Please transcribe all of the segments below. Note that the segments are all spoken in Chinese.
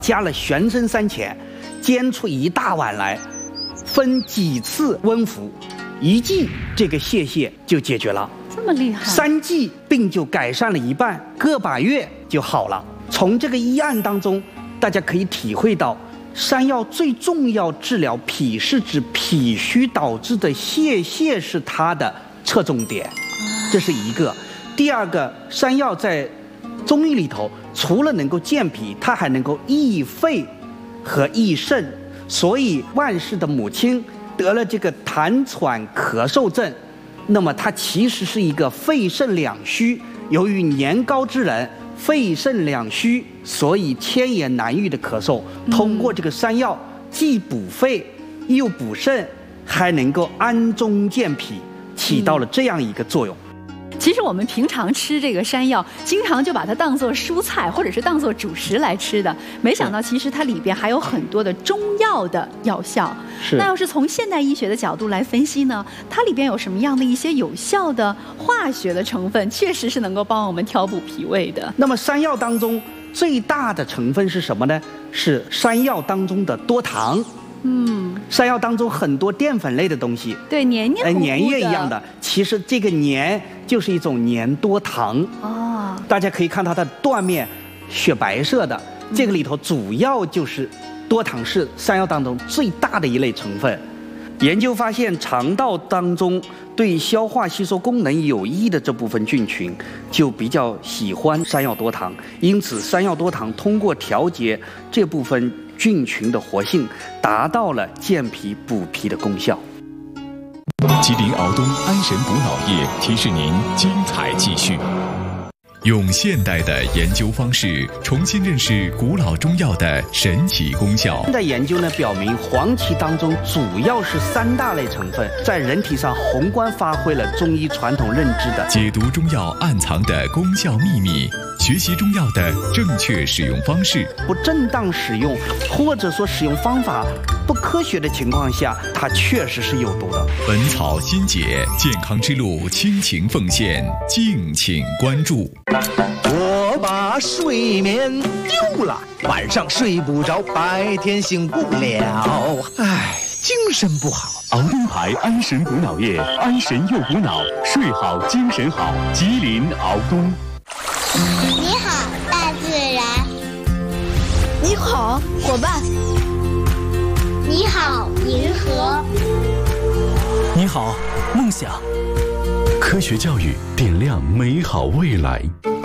加了玄参3钱，煎出1大碗来，分几次温服，1剂这个泻就解决了。 这么厉害 ，3剂病就改善了1半，个把月就好了。从这个医案当中，大家可以体会到，山药最重要治疗脾是指脾虚导致的泻是它的侧重点，这是一个。第二个，山药在中医里头，除了能够健脾，它还能够益肺和益肾。所以万氏的母亲得了这个痰喘咳嗽症，那么它其实是一个肺肾两虚。由于年高之人，肺肾两虚，所以千言难愈的咳嗽，通过这个山药，既补肺又补肾，还能够安中健脾，起到了这样一个作用。 其实我们平常吃这个山药，经常就把它当作蔬菜或者是当作主食来吃的，没想到其实它里边还有很多的中药的药效。那要是从现代医学的角度来分析呢，它里边有什么样的一些有效的化学的成分，确实是能够帮我们调补脾胃的。 那么山药当中最大的成分是什么呢？是山药当中的多糖。山药当中很多淀粉类的东西， 对，黏液一样的，其实这个黏就是一种黏多糖。大家可以看到它断面雪白色的，这个里头主要就是多糖，是山药当中最大的一类成分。研究发现，肠道当中对消化吸收功能有益的这部分菌群，就比较喜欢山药多糖。因此，山药多糖通过调节这部分菌群的活性，达到了健脾补脾的功效。 吉林敖东安神补脑液提示您精彩继续。用现代的研究方式重新认识古老中药的神奇功效。 现在研究呢表明，黄芪当中主要是3大类成分，在人体上宏观发挥了中医传统认知的解读中药暗藏的功效秘密，学习中药的正确使用方式。 不正当使用或者说使用方法不科学的情况下，它确实是有毒的。 本草新解，健康之路倾情奉献，敬请关注。 我把睡眠丢了，晚上睡不着，白天醒不了，唉，精神不好。 敖东牌安神补脑液，安神又补脑，睡好精神好。吉林敖东。 你好，大自然。 你好，伙伴。 你好，银河。 你好，梦想。科学教育点亮美好未来。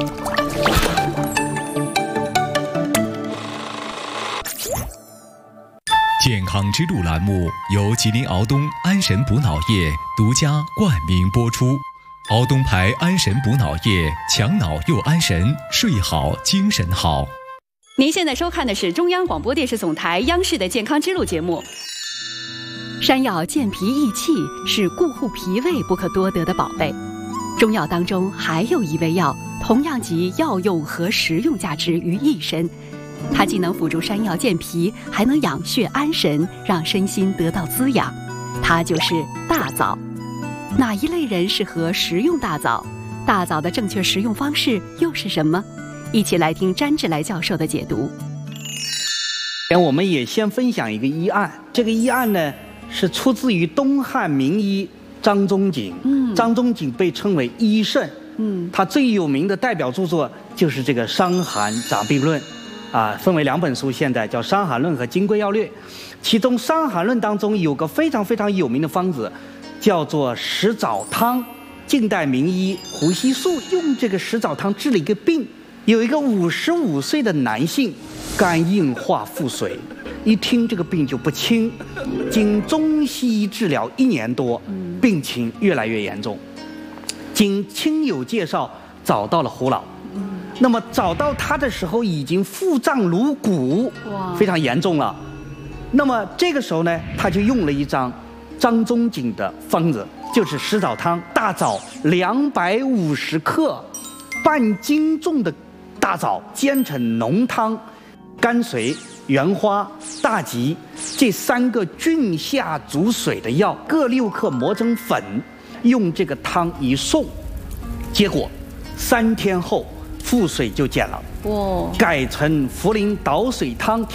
健康之路栏目由吉林敖东安神补脑液独家冠名播出。敖东牌安神补脑液，强脑又安神，睡好精神好。 您现在收看的是中央广播电视总台央视的健康之路节目。山药健脾益气，是固护脾胃不可多得的宝贝。中药当中还有一味药，同样集药用和食用价值于一身。它既能辅助山药健脾，还能养血安神，让身心得到滋养。它就是大枣。哪一类人适合食用大枣？大枣的正确食用方式又是什么？一起来听詹志来教授的解读。 我们也先分享一个医案，这个医案呢是出自于东汉名医张仲景。张仲景被称为医圣。他最有名的代表著作就是这个《伤寒杂病论》。分为2本书，现在叫《伤寒论》和《金匮要略》。其中《伤寒论》当中有个非常非常有名的方子，叫做石枣汤。近代名医胡锡树用这个石枣汤治了一个病，有一个55岁的男性，肝硬化腹水，一听这个病就不轻，经中西医治疗1年多，病情越来越严重。经亲友介绍找到了胡老。那么找到他的时候，已经腹胀如鼓，非常严重了。那么这个时候呢，他就用了一张张仲景的方子，就是石枣汤。大枣250克，半斤重的大枣煎成浓汤，甘遂、原花、大吉这3个菌下逐水的药各6克磨成粉，用这个汤一送，结果3天后腹水就减了。改成茯苓捣水汤。